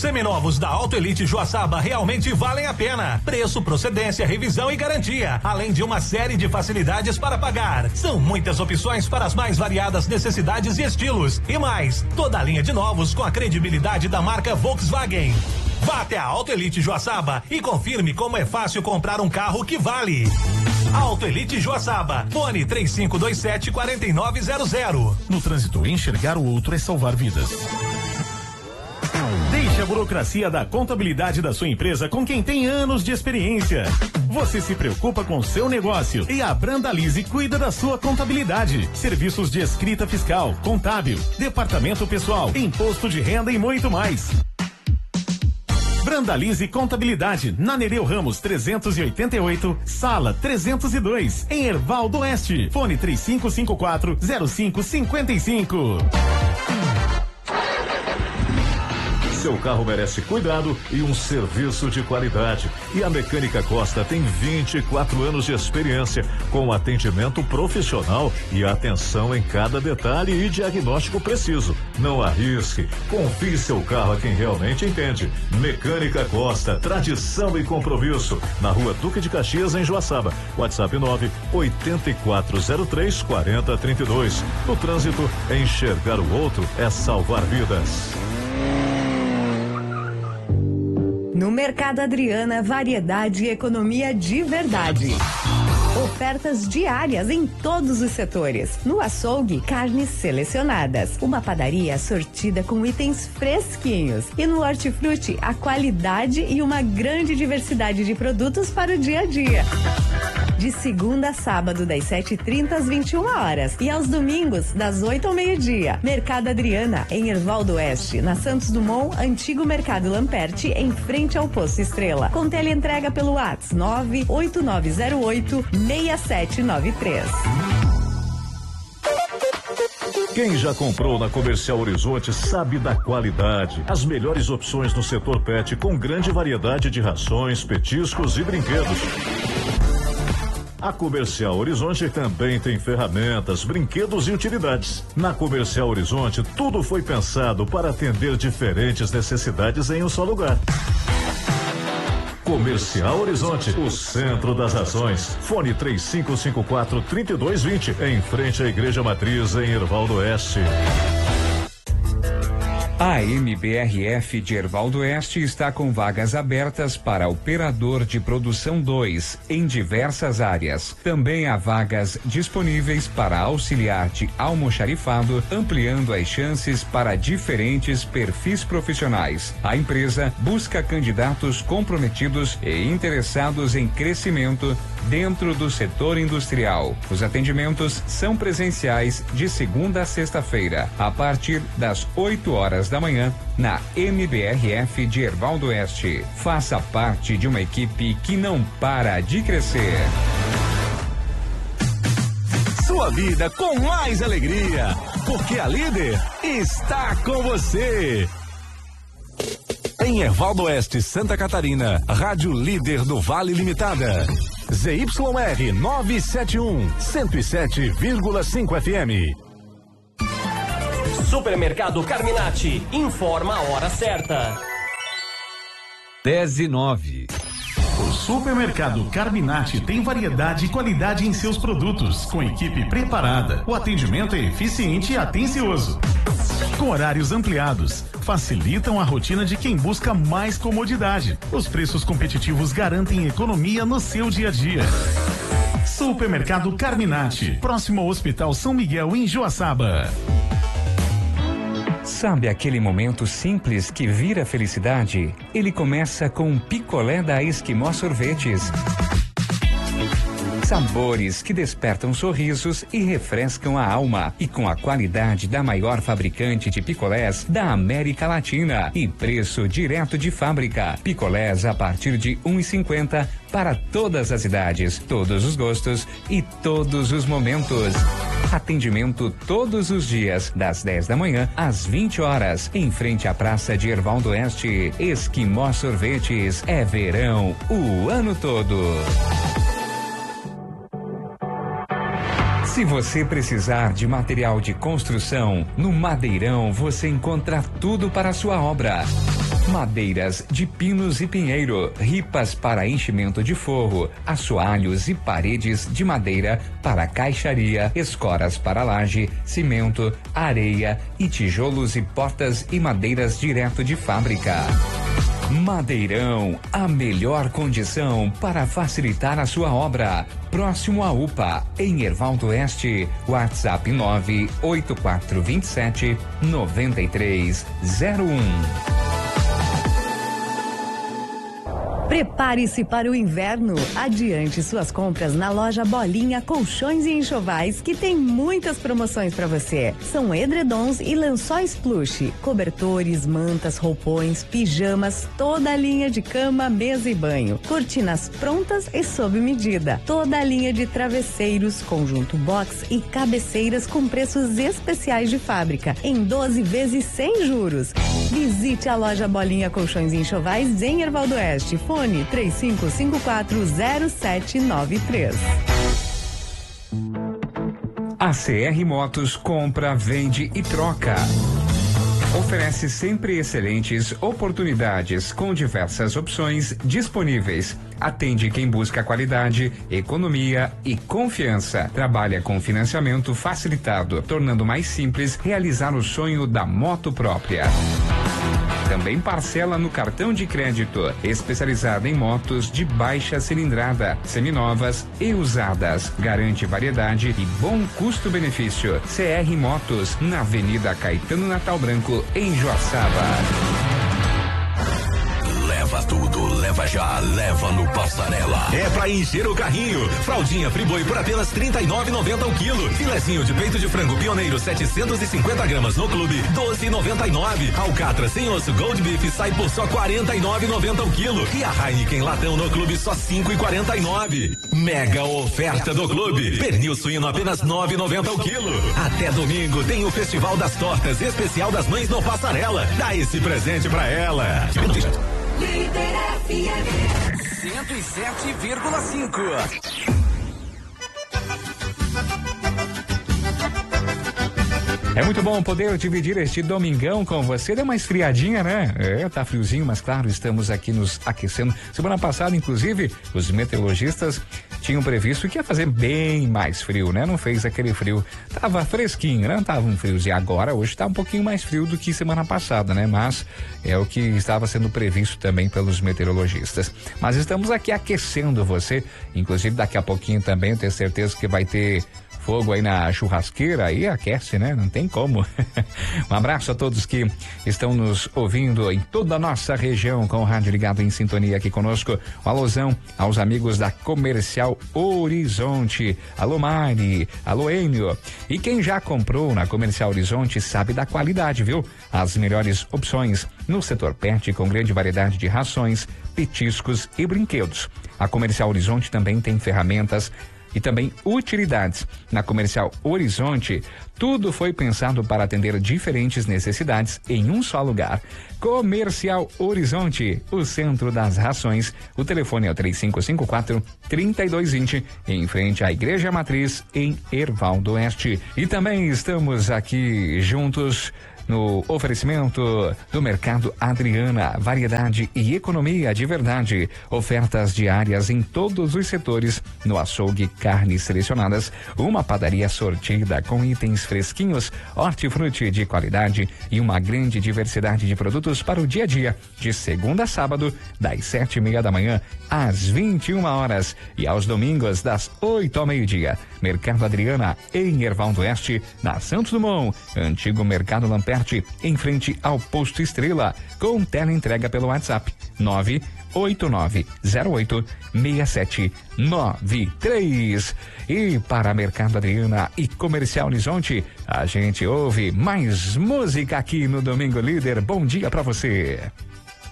seminovos da Auto Elite Joaçaba realmente valem a pena. Preço, procedência, revisão e garantia, além de uma série de facilidades para pagar. São muitas opções para as mais variadas necessidades e estilos. E mais, toda a linha de novos com a credibilidade da marca Volkswagen. Vá até a Auto Elite Joaçaba e confirme como é fácil comprar um carro que vale. Auto Elite Joaçaba, fone 3527-4900. No trânsito, enxergar o outro é salvar vidas. Deixe a burocracia da contabilidade da sua empresa com quem tem anos de experiência. Você se preocupa com o seu negócio e a Brandalize cuida da sua contabilidade. Serviços de escrita fiscal, contábil, departamento pessoal, imposto de renda e muito mais. Brandalize Contabilidade, na Nereu Ramos 388, sala 302, em Herval do Oeste. Fone 3554-0555. Seu carro merece cuidado e um serviço de qualidade. E a Mecânica Costa tem 24 anos de experiência, com atendimento profissional e atenção em cada detalhe e diagnóstico preciso. Não arrisque, confie seu carro a quem realmente entende. Mecânica Costa, tradição e compromisso. Na Rua Duque de Caxias, em Joaçaba. WhatsApp 98403-4032. No trânsito, enxergar o outro é salvar vidas. No Mercado Adriana, variedade e economia de verdade. Ofertas diárias em todos os setores. No açougue, carnes selecionadas. Uma padaria sortida com itens fresquinhos. E no hortifruti, a qualidade e uma grande diversidade de produtos para o dia a dia. De segunda a sábado, das 7h30 às 21h. E aos domingos, das 8 ao meio-dia. Mercado Adriana, em Herval do Oeste. Na Santos Dumont, antigo Mercado Lamperti, em frente ao Posto Estrela. Com teleentrega pelo WhatsApp 98908-6793. Quem já comprou na Comercial Horizonte sabe da qualidade. As melhores opções no setor pet, com grande variedade de rações, petiscos e brinquedos. A Comercial Horizonte também tem ferramentas, brinquedos e utilidades. Na Comercial Horizonte, tudo foi pensado para atender diferentes necessidades em um só lugar. Comercial Horizonte, o centro das ações. Fone 3554-3220, em frente à Igreja Matriz, em Herval do Oeste. A MBRF de Herval do Oeste está com vagas abertas para operador de produção 2 em diversas áreas. Também há vagas disponíveis para auxiliar de almoxarifado, ampliando as chances para diferentes perfis profissionais. A empresa busca candidatos comprometidos e interessados em crescimento dentro do setor industrial. Os atendimentos são presenciais de segunda a sexta-feira, a partir das 8h da manhã, na MBRF de Herval do Oeste. Faça parte de uma equipe que não para de crescer. Sua vida com mais alegria, porque a Líder está com você. Em Herval do Oeste, Santa Catarina, Rádio Líder do Vale Limitada. ZYR 971, 107,5 FM. Supermercado Carminati, informa a hora certa. 10:09. O Supermercado Carminati tem variedade e qualidade em seus produtos, com equipe preparada. O atendimento é eficiente e atencioso. Com horários ampliados, facilitam a rotina de quem busca mais comodidade. Os preços competitivos garantem economia no seu dia a dia. Supermercado Carminati, próximo ao Hospital São Miguel, em Joaçaba. Sabe aquele momento simples que vira felicidade? Ele começa com um picolé da Esquimó Sorvetes. Sabores que despertam sorrisos e refrescam a alma. E com a qualidade da maior fabricante de picolés da América Latina. E preço direto de fábrica. Picolés a partir de R$1,50 para todas as idades, todos os gostos e todos os momentos. Atendimento todos os dias, das 10 da manhã às 20h, em frente à Praça de Herval do Oeste. Esquimó Sorvetes, é verão o ano todo. Se você precisar de material de construção, no Madeirão você encontra tudo para a sua obra. Madeiras de pinos e pinheiro, ripas para enchimento de forro, assoalhos e paredes de madeira para caixaria, escoras para laje, cimento, areia e tijolos e portas e madeiras direto de fábrica. Madeirão, a melhor condição para facilitar a sua obra. Próximo à UPA, em Ervaldo Oeste, WhatsApp 98427-9301. Prepare-se para o inverno. Adiante suas compras na loja Bolinha Colchões e Enxovais, que tem muitas promoções para você. São edredons e lençóis plush, cobertores, mantas, roupões, pijamas, toda a linha de cama, mesa e banho, cortinas prontas e sob medida, toda a linha de travesseiros, conjunto box e cabeceiras com preços especiais de fábrica, em 12 vezes sem juros. Visite a loja Bolinha Colchões e Enxovais em Ervaldo Oeste. Fone 35540793. A CR Motos compra, vende e troca. Oferece sempre excelentes oportunidades com diversas opções disponíveis. Atende quem busca qualidade, economia e confiança. Trabalha com financiamento facilitado, tornando mais simples realizar o sonho da moto própria. Também parcela no cartão de crédito, especializada em motos de baixa cilindrada, seminovas e usadas. Garante variedade e bom custo-benefício. CR Motos, na Avenida Caetano Natal Branco, em Joaçaba. Leva tudo, leva já, leva no Passarela. É pra encher o carrinho. Fraldinha Friboi por apenas R$39,90 o quilo. Filezinho de peito de frango pioneiro 750 gramas no clube, R$12,99. Alcatra sem osso Gold Beef sai por só R$49,90 o quilo. E a Heineken latão no clube só R$5,49. Mega oferta do clube. Pernil suíno apenas R$9,90 o quilo. Até domingo tem o Festival das Tortas especial das Mães no Passarela. Dá esse presente pra ela. Líder FM 107,5. É muito bom poder dividir este domingão com você. Deu uma esfriadinha, né? Tá friozinho, mas claro, estamos aqui nos aquecendo. Semana passada, inclusive, os meteorologistas tinham previsto que ia fazer bem mais frio, né? Não fez aquele frio. Tava fresquinho, né? Tava um friozinho. Agora, hoje tá um pouquinho mais frio do que semana passada, né? Mas é o que estava sendo previsto também pelos meteorologistas. Mas estamos aqui aquecendo você. Inclusive, daqui a pouquinho também, eu tenho certeza que vai ter fogo aí na churrasqueira, aí aquece, né? Não tem como. Um abraço a todos que estão nos ouvindo em toda a nossa região, com o rádio ligado em sintonia aqui conosco. Um alusão aos amigos da Comercial Horizonte. Alô Mari, alô Enio. E quem já comprou na Comercial Horizonte sabe da qualidade, viu? As melhores opções no setor pet, com grande variedade de rações, petiscos e brinquedos. A Comercial Horizonte também tem ferramentas e também utilidades. Na Comercial Horizonte, tudo foi pensado para atender diferentes necessidades em um só lugar. Comercial Horizonte, o centro das rações. O telefone é o 3554-3220, em frente à Igreja Matriz, em Ervaldo Oeste. E também estamos aqui juntos no oferecimento do Mercado Adriana, variedade e economia de verdade. Ofertas diárias em todos os setores, no açougue, carnes selecionadas, uma padaria sortida com itens fresquinhos, hortifruti de qualidade e uma grande diversidade de produtos para o dia a dia, de segunda a sábado, das 7:30 da manhã às 21 horas e aos domingos das 8 ao meio-dia. Mercado Adriana, em Ervaldo Oeste, na Santos Dumont, antigo Mercado Lampert, em frente ao Posto Estrela, com teleentrega pelo WhatsApp 989086793. E para Mercado Adriana e Comercial Horizonte, a gente ouve mais música aqui no Domingo Líder. Bom dia pra você.